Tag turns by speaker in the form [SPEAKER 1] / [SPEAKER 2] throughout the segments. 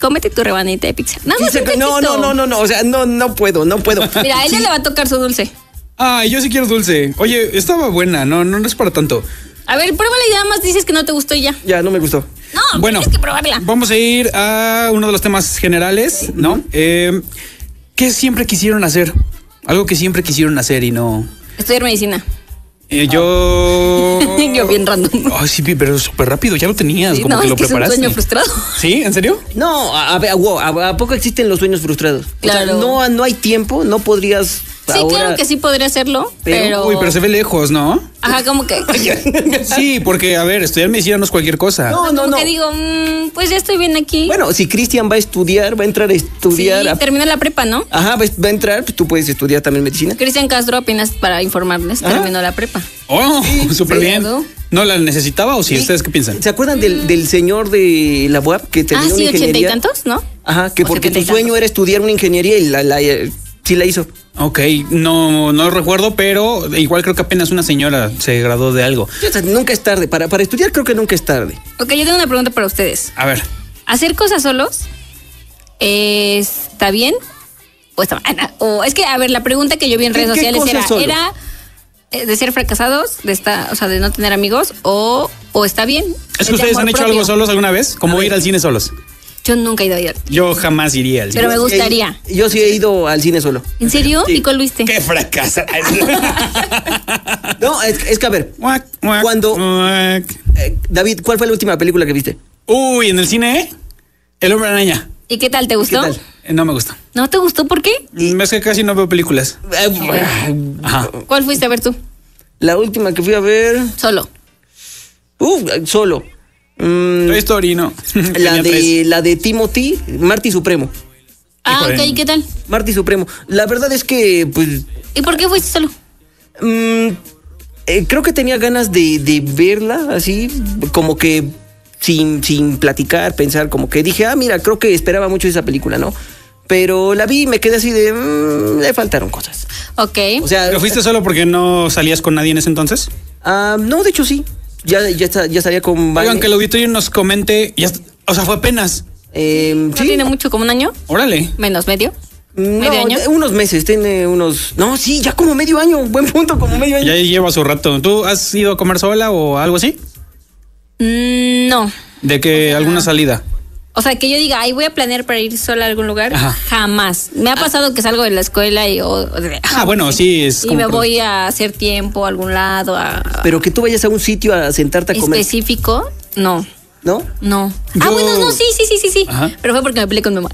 [SPEAKER 1] cómete tu rebanita de pizza. Nada más.
[SPEAKER 2] No, o sea, no puedo.
[SPEAKER 1] Mira, a ella le va a tocar su dulce.
[SPEAKER 3] Ay, yo sí quiero dulce. Oye, estaba buena, no es para tanto.
[SPEAKER 1] A ver, pruébala y nada más dices que no te gustó y ya.
[SPEAKER 2] Ya, no me gustó.
[SPEAKER 1] No,
[SPEAKER 3] Bueno,
[SPEAKER 1] tienes que probarla.
[SPEAKER 3] Vamos a ir a uno de los temas generales, ¿no? ¿Qué siempre quisieron hacer? Algo que siempre quisieron hacer y no...
[SPEAKER 1] Estudiar medicina.
[SPEAKER 3] Yo
[SPEAKER 1] bien random.
[SPEAKER 3] Ay, sí, pero súper rápido, ya lo tenías,
[SPEAKER 1] Sí,
[SPEAKER 3] como
[SPEAKER 1] no,
[SPEAKER 3] que
[SPEAKER 1] es
[SPEAKER 3] lo
[SPEAKER 1] que
[SPEAKER 3] preparaste.
[SPEAKER 1] es un sueño frustrado.
[SPEAKER 3] ¿Sí? ¿En serio?
[SPEAKER 2] No, a ver, ¿a poco existen los sueños frustrados?
[SPEAKER 1] Claro.
[SPEAKER 2] O sea, no hay tiempo, no podrías.
[SPEAKER 1] Sí,
[SPEAKER 2] ahora...
[SPEAKER 1] claro que sí podría hacerlo, pero...
[SPEAKER 3] Uy, pero se ve lejos, ¿no?
[SPEAKER 1] Ajá, como que...
[SPEAKER 3] Sí, porque, a ver, estudiar medicina no es cualquier cosa.
[SPEAKER 1] Como que digo, pues ya estoy bien aquí.
[SPEAKER 2] Bueno, si Cristian va a estudiar, va a entrar a estudiar.
[SPEAKER 1] Sí, termina la prepa, ¿no?
[SPEAKER 2] Ajá, va a entrar, pues tú puedes estudiar también medicina.
[SPEAKER 1] Cristian Castro, apenas para informarles, terminó la prepa.
[SPEAKER 3] Oh, súper bien.
[SPEAKER 1] claro.
[SPEAKER 3] ¿No la necesitaba o sí?
[SPEAKER 2] Sí.
[SPEAKER 3] ¿Ustedes qué piensan?
[SPEAKER 2] ¿Se acuerdan del señor de la UAP que terminó
[SPEAKER 1] Sí,
[SPEAKER 2] una
[SPEAKER 1] 80 y
[SPEAKER 2] ingeniería?
[SPEAKER 1] tantos, ¿no?
[SPEAKER 2] Ajá, que
[SPEAKER 1] O
[SPEAKER 2] porque
[SPEAKER 1] 70 y
[SPEAKER 2] tu sueño
[SPEAKER 1] tantos.
[SPEAKER 2] era estudiar una ingeniería y sí la hizo.
[SPEAKER 3] Ok, no recuerdo, pero igual creo que apenas una señora se graduó de algo.
[SPEAKER 2] O sea, nunca es tarde. Para estudiar creo que nunca es tarde.
[SPEAKER 1] Ok, yo tengo una pregunta para ustedes.
[SPEAKER 3] A ver.
[SPEAKER 1] ¿Hacer cosas solos está bien o está mal? O es que, a ver, la pregunta que yo vi en redes
[SPEAKER 2] ¿Qué
[SPEAKER 1] sociales
[SPEAKER 2] cosa solo?
[SPEAKER 1] era de ser fracasados, o sea, de no tener amigos, o está bien.
[SPEAKER 3] ¿Es que
[SPEAKER 1] de
[SPEAKER 3] ustedes
[SPEAKER 1] amor
[SPEAKER 3] han hecho
[SPEAKER 1] propio.
[SPEAKER 3] algo solos alguna vez? Como ir al cine solos.
[SPEAKER 1] Yo nunca he ido a ir.
[SPEAKER 3] Yo jamás iría al cine.
[SPEAKER 1] Pero me gustaría.
[SPEAKER 2] Yo sí he ido al cine solo.
[SPEAKER 1] ¿En serio?
[SPEAKER 2] Sí.
[SPEAKER 1] ¿Y cuál viste?
[SPEAKER 3] ¡Qué fracasa!
[SPEAKER 2] No, es que a ver, cuando... David, ¿cuál fue la última película que viste?
[SPEAKER 3] Uy, en el cine, El Hombre Araña.
[SPEAKER 1] ¿Y qué tal? ¿Te gustó?
[SPEAKER 2] tal?
[SPEAKER 3] No me gusta.
[SPEAKER 1] ¿No te gustó? ¿Por qué?
[SPEAKER 3] Es que casi no veo películas. Ajá.
[SPEAKER 1] ¿Cuál fuiste a ver tú?
[SPEAKER 2] La última que fui a ver...
[SPEAKER 1] Solo.
[SPEAKER 2] Solo.
[SPEAKER 3] Toy Story, no. Tenía tres.
[SPEAKER 2] La de Timothy, Marty Supremo.
[SPEAKER 1] Ah,
[SPEAKER 3] Híjole.
[SPEAKER 1] ok, ¿y qué tal?
[SPEAKER 2] Marty Supremo. La verdad es que, pues...
[SPEAKER 1] ¿Y por qué fuiste solo?
[SPEAKER 2] creo que tenía ganas de verla así, como que sin platicar, pensar, como que dije, mira, creo que esperaba mucho esa película, ¿no? Pero la vi y me quedé así de, le faltaron cosas.
[SPEAKER 1] Ok.
[SPEAKER 2] O sea,
[SPEAKER 3] ¿Pero fuiste solo porque no salías con nadie en ese entonces?
[SPEAKER 2] no, de hecho sí. Ya salía con Vane.
[SPEAKER 3] Oigan, que el auditorio nos comente. O sea, fue apenas.
[SPEAKER 1] ¿No
[SPEAKER 2] sí.
[SPEAKER 1] tiene mucho, como un año?
[SPEAKER 3] Órale.
[SPEAKER 1] Menos medio.
[SPEAKER 2] No,
[SPEAKER 1] ¿Medio año?
[SPEAKER 2] unos meses, tiene unos... No, sí, ya como medio año, buen punto, como medio año.
[SPEAKER 3] Ya lleva su rato. ¿Tú has ido a comer sola o algo así?
[SPEAKER 1] No.
[SPEAKER 3] ¿De que alguna salida?
[SPEAKER 1] O sea, que yo diga, ay, voy a planear para ir sola a algún lugar.
[SPEAKER 3] Ajá.
[SPEAKER 1] Jamás. Me ha pasado que salgo de la escuela y...
[SPEAKER 3] Bueno, sí, es
[SPEAKER 1] Y
[SPEAKER 3] como
[SPEAKER 1] me
[SPEAKER 3] por-
[SPEAKER 1] voy a hacer tiempo a algún lado,
[SPEAKER 2] Pero que tú vayas a un sitio a sentarte a comer,
[SPEAKER 1] específico. No.
[SPEAKER 2] ¿no?
[SPEAKER 1] No.
[SPEAKER 3] Yo-
[SPEAKER 1] Bueno, no, sí.
[SPEAKER 3] Ajá.
[SPEAKER 1] Pero fue porque me peleé con mi mamá.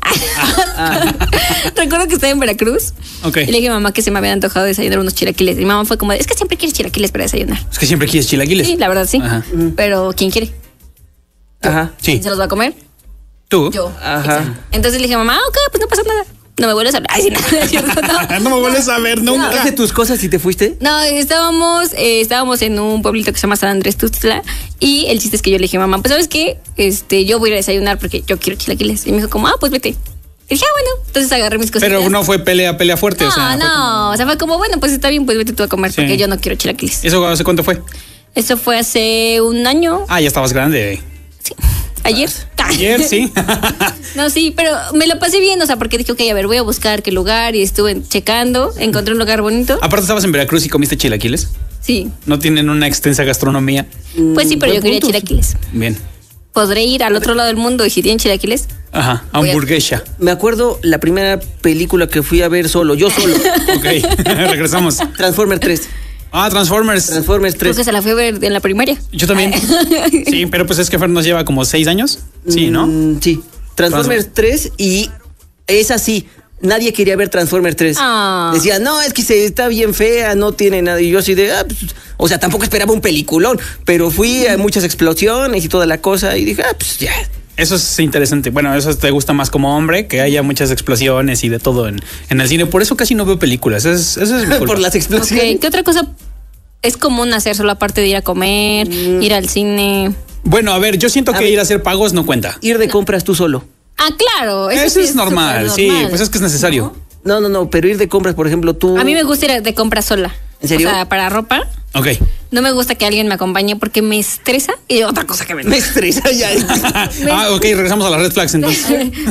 [SPEAKER 1] Recuerdo que estaba en Veracruz.
[SPEAKER 3] Ok.
[SPEAKER 1] Y le dije a mamá que se me habían antojado desayunar unos chilaquiles. Y mi mamá fue como, es que siempre quieres chilaquiles para desayunar.
[SPEAKER 3] Es que siempre quieres chilaquiles.
[SPEAKER 1] Sí, la verdad sí.
[SPEAKER 3] Ajá.
[SPEAKER 1] Pero ¿quién quiere?
[SPEAKER 2] Ajá.
[SPEAKER 3] Sí.
[SPEAKER 1] ¿Quién se los va a comer?
[SPEAKER 3] ¿Tú?
[SPEAKER 1] Yo.
[SPEAKER 2] Ajá.
[SPEAKER 1] Entonces le dije, mamá, ok, pues no pasa nada. No me vuelves a hablar. Ay, sí, no, es cierto, no.
[SPEAKER 3] No me vuelves a ver nunca.
[SPEAKER 2] ¿Dejaste tus cosas y te fuiste?
[SPEAKER 1] No, estábamos en un pueblito que se llama San Andrés Tuxtla y el chiste es que yo le dije, mamá, pues ¿sabes qué? Yo voy a ir a desayunar porque yo quiero chilaquiles. Y me dijo como, pues vete. Y dije, bueno, entonces agarré mis cosas.
[SPEAKER 3] Pero no fue pelea fuerte.
[SPEAKER 1] No,
[SPEAKER 3] o sea, fue como-
[SPEAKER 1] o sea, fue como, bueno, pues está bien, pues vete tú a comer
[SPEAKER 3] Sí.
[SPEAKER 1] porque yo no quiero chilaquiles.
[SPEAKER 3] ¿Eso hace cuánto fue?
[SPEAKER 1] Eso fue hace un año.
[SPEAKER 3] Ya estabas grande.
[SPEAKER 1] Sí. Ayer.
[SPEAKER 3] Ayer, sí.
[SPEAKER 1] No, sí, pero me lo pasé bien, o sea, porque dije, ok, a ver, voy a buscar qué lugar y estuve checando, encontré un lugar bonito.
[SPEAKER 3] Aparte estabas en Veracruz y comiste chilaquiles.
[SPEAKER 1] Sí,
[SPEAKER 3] No tienen una extensa gastronomía.
[SPEAKER 1] pues sí, pero yo quería chilaquiles.
[SPEAKER 3] Bien.
[SPEAKER 1] Podré ir al otro lado del mundo y si tienen chilaquiles.
[SPEAKER 3] Ajá.
[SPEAKER 1] Voy a-
[SPEAKER 3] Hamburguesa.
[SPEAKER 2] Me acuerdo la primera película que fui a ver yo solo.
[SPEAKER 3] Ok. Regresamos.
[SPEAKER 2] Transformers 3.
[SPEAKER 3] Transformers.
[SPEAKER 2] Transformers 3.
[SPEAKER 1] Porque se la fui a ver en la primaria.
[SPEAKER 3] Yo también. Sí, pero pues es que Fer nos lleva como 6 años. Sí, ¿no?
[SPEAKER 2] Sí. Transformers 3 y es así. Nadie quería ver Transformers 3. Decía, no, es que está bien fea, no tiene nada. Y yo así de, pues, o sea, tampoco esperaba un peliculón, pero fui a muchas explosiones y toda la cosa y dije, pues ya.
[SPEAKER 3] Eso es interesante. Bueno, eso te gusta más como hombre, que haya muchas explosiones y de todo en el cine. Por eso casi no veo películas. Eso es mi culpa.
[SPEAKER 2] Por las explosiones.
[SPEAKER 1] Ok, ¿qué otra cosa es común hacer solo aparte de ir a comer, ir al cine?
[SPEAKER 3] Bueno, a ver, yo siento que ir a hacer pagos no cuenta.
[SPEAKER 2] Ir de compras tú solo.
[SPEAKER 1] Ah, claro.
[SPEAKER 3] Eso
[SPEAKER 1] sí
[SPEAKER 3] es normal,
[SPEAKER 1] súper
[SPEAKER 3] sí,
[SPEAKER 1] normal.
[SPEAKER 3] pues es que es necesario.
[SPEAKER 2] No, pero ir de compras, por ejemplo, tú.
[SPEAKER 1] A mí me gusta ir de compras sola.
[SPEAKER 2] ¿En serio?
[SPEAKER 1] O sea, para ropa.
[SPEAKER 3] Ok.
[SPEAKER 1] No me gusta que alguien me acompañe porque me estresa y otra cosa que me
[SPEAKER 2] Me estresa ya.
[SPEAKER 3] Ok, regresamos a las red flags entonces.